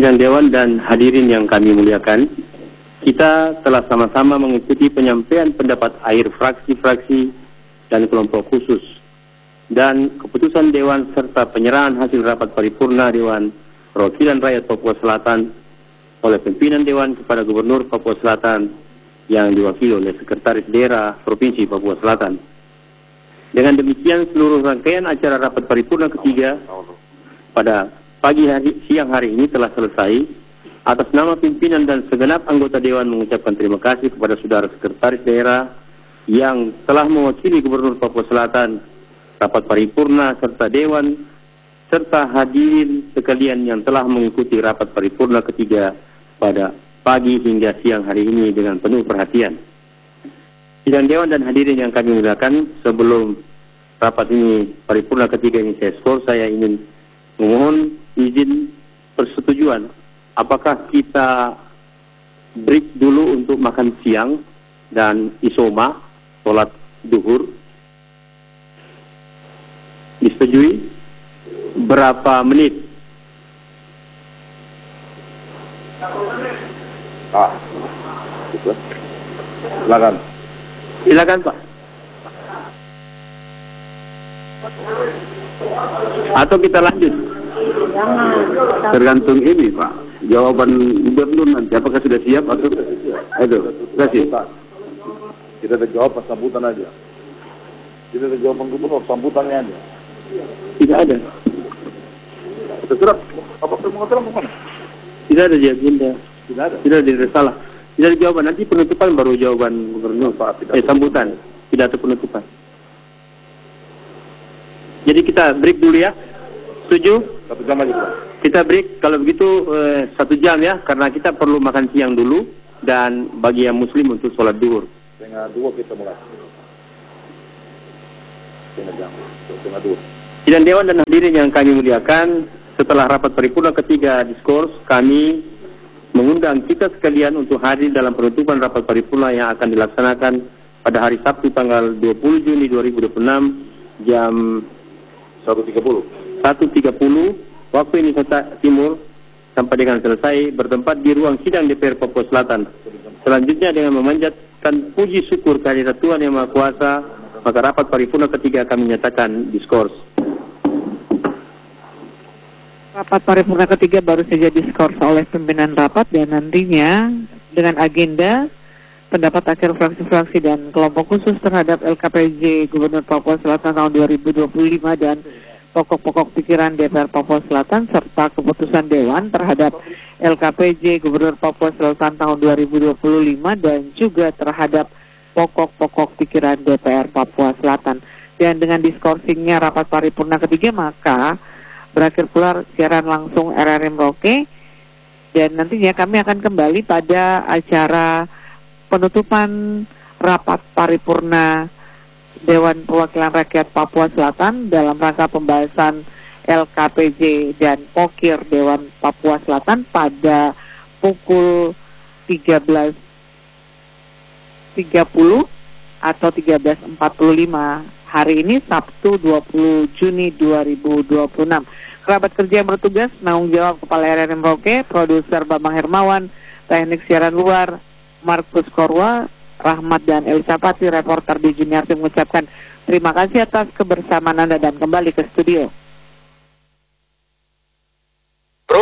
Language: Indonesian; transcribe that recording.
Sidang Dewan dan hadirin yang kami muliakan, kita telah sama-sama mengikuti penyampaian pendapat akhir fraksi-fraksi dan kelompok khusus dan keputusan Dewan serta penyerahan hasil rapat paripurna Dewan Perwakilan Rakyat Papua Selatan oleh pimpinan Dewan kepada Gubernur Papua Selatan yang diwakili oleh Sekretaris Daerah Provinsi Papua Selatan. Dengan demikian, seluruh rangkaian acara rapat paripurna ketiga pada siang hari ini telah selesai. Atas nama pimpinan dan segenap anggota Dewan mengucapkan terima kasih kepada Saudara Sekretaris Daerah yang telah mewakili Gubernur Papua Selatan, rapat paripurna serta Dewan, serta hadirin sekalian yang telah mengikuti rapat paripurna ketiga pada pagi hingga siang hari ini dengan penuh perhatian. Sidang Dewan dan hadirin yang kami muliakan, sebelum rapat ini paripurna ketiga ini saya ingin memohon izin persetujuan. Apakah kita break dulu untuk makan siang dan isoma, sholat duhur? Disetujui? Berapa menit? Silakan. Silakan, Pak. Atau kita lanjut? Tergantung ini, Pak. Jawaban gubernur nanti apakah sudah siap atau itu? Sudah siap. Kita ada jawab pas sambutan aja. Kita ada jawaban gubernur, sambutannya aja. Tidak ada. Terserah. Apa permohonan mana? Tidak ada agenda. Tidak ada. Tidak ada salah. Tidak ada jawaban. Nanti penutupan baru jawaban gubernur, Pak. Sambutan. Tidak ada penutupan. Jadi kita break dulu ya. Setuju? 1 jam aja, Pak. Kita break kalau begitu 1 jam ya, karena kita perlu makan siang dulu dan bagi yang muslim untuk sholat duhur. 1:30 kita mulai. 1 jam. 1:30. Sidang Dewan dan hadirin yang kami muliakan, setelah rapat paripurna ketiga diskurs, kami mengundang kita sekalian untuk hadir dalam penutupan rapat paripurna yang akan dilaksanakan pada hari Sabtu tanggal 20 Juni 2026 jam 1.30 waktu Indonesia Timur sampai dengan selesai, bertempat di ruang sidang DPR Papua Selatan. Selanjutnya dengan memanjatkan puji syukur kehadirat Tuhan Yang Maha Kuasa, maka rapat paripurna ketiga kami nyatakan diskurs. Rapat paripurna ketiga baru saja diskurs oleh pimpinan rapat dan nantinya dengan agenda pendapat akhir fraksi-fraksi dan kelompok khusus terhadap LKPJ Gubernur Papua Selatan tahun 2025 dan pokok-pokok pikiran DPR Papua Selatan serta keputusan Dewan terhadap LKPJ Gubernur Papua Selatan tahun 2025 dan juga terhadap pokok-pokok pikiran DPR Papua Selatan. Dan dengan diskorsingnya rapat paripurna ketiga, maka berakhir pula siaran langsung RRI Merauke dan nantinya kami akan kembali pada acara penutupan rapat paripurna Dewan Perwakilan Rakyat Papua Selatan dalam rangka pembahasan LKPJ dan Pokir Dewan Papua Selatan pada pukul 13.30 atau 13.45 hari ini Sabtu 20 Juni 2026. Kerabat kerja yang bertugas, penanggung jawab Kepala RRI Merauke, Produser Bambang Hermawan, Teknik Siaran Luar Markus Korwa, Rahmat dan Elisapati, reporter di Juniarti mengucapkan terima kasih atas kebersamaan Anda dan kembali ke studio.